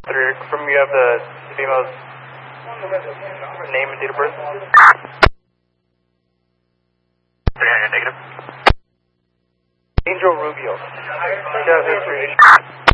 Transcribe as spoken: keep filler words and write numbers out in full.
From you have the female's name and date of birth? Negative. Angel Rubio. She has history.